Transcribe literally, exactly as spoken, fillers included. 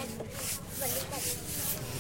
เหมือนลูกแบด